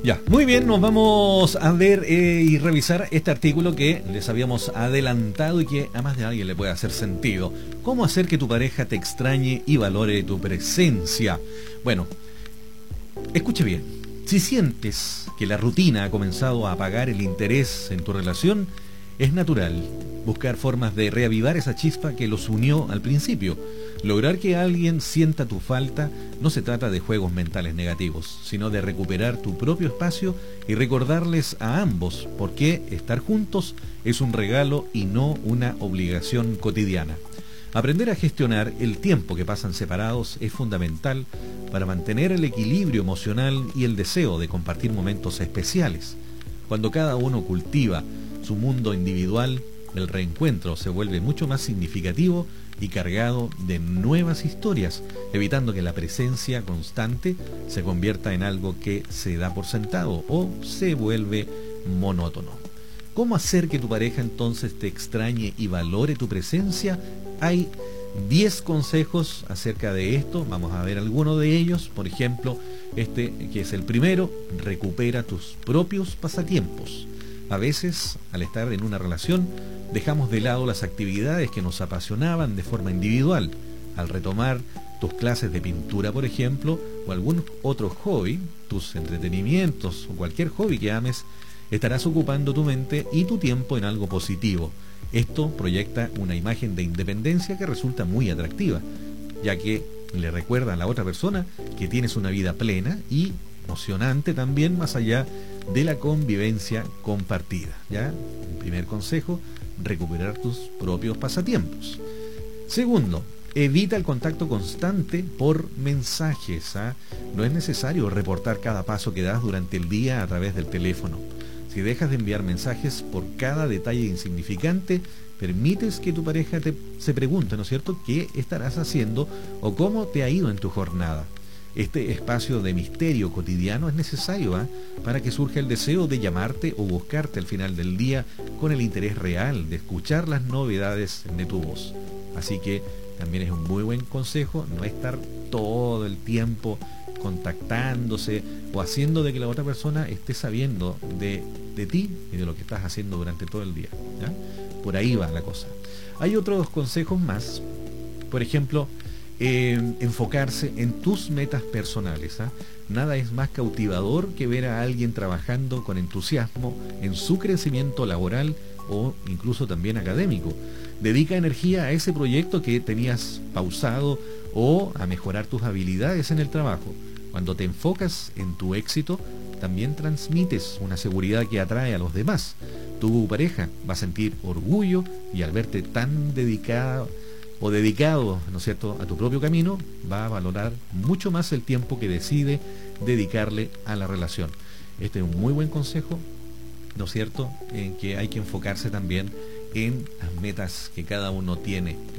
Ya, muy bien, nos vamos a ver y revisar este artículo que les habíamos adelantado y que a más de alguien le puede hacer sentido. ¿Cómo hacer que tu pareja te extrañe y valore tu presencia? Bueno, escuche bien. Si sientes que la rutina ha comenzado a apagar el interés en tu relación, es natural buscar formas de reavivar esa chispa que los unió al principio. Lograr que alguien sienta tu falta no se trata de juegos mentales negativos, sino de recuperar tu propio espacio y recordarles a ambos por qué estar juntos es un regalo y no una obligación cotidiana. Aprender a gestionar el tiempo que pasan separados es fundamental para mantener el equilibrio emocional y el deseo de compartir momentos especiales. Cuando cada uno cultiva su mundo individual, el reencuentro se vuelve mucho más significativo y cargado de nuevas historias, evitando que la presencia constante se convierta en algo que se da por sentado o se vuelve monótono. ¿Cómo hacer que tu pareja entonces te extrañe y valore tu presencia? Hay 10 consejos acerca de esto, vamos a ver algunos de ellos. Por ejemplo, este que es el primero: recupera tus propios pasatiempos. A veces, al estar en una relación, dejamos de lado las actividades que nos apasionaban de forma individual. Al retomar tus clases de pintura, por ejemplo, o algún otro hobby, tus entretenimientos o cualquier hobby que ames, estarás ocupando tu mente y tu tiempo en algo positivo. Esto proyecta una imagen de independencia que resulta muy atractiva, ya que le recuerda a la otra persona que tienes una vida plena y emocionante también, más allá de la convivencia compartida. ¿Ya? El primer consejo: recuperar tus propios pasatiempos. Segundo, evita el contacto constante por mensajes. No es necesario reportar cada paso que das durante el día a través del teléfono. Si dejas de enviar mensajes por cada detalle insignificante, permites que tu pareja se pregunte, ¿no es cierto?, qué estarás haciendo o cómo te ha ido en tu jornada. Este espacio de misterio cotidiano es necesario para que surja el deseo de llamarte o buscarte al final del día con el interés real de escuchar las novedades de tu voz. Así que también es un muy buen consejo no estar todo el tiempo contactándose o haciendo de que la otra persona esté sabiendo de ti y de lo que estás haciendo durante todo el día. ¿Ya? Por ahí va la cosa. Hay otros consejos más. Por ejemplo, enfocarse en tus metas personales. Nada es más cautivador que ver a alguien trabajando con entusiasmo en su crecimiento laboral o incluso también académico. Dedica energía a ese proyecto que tenías pausado o a mejorar tus habilidades en el trabajo. Cuando te enfocas en tu éxito, también transmites una seguridad que atrae a los demás. Tu pareja va a sentir orgullo y al verte tan dedicado, ¿no es cierto?, a tu propio camino, va a valorar mucho más el tiempo que decide dedicarle a la relación. Este es un muy buen consejo, ¿no es cierto?, en que hay que enfocarse también en las metas que cada uno tiene.